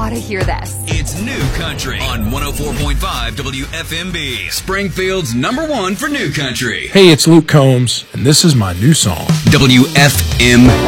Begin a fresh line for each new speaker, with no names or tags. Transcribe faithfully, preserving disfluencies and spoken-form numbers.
gotta hear this.
It's New Country on one oh four point five W F M B. Springfield's number one for New Country.
Hey, it's Luke Combs, and this is my new song.
W F M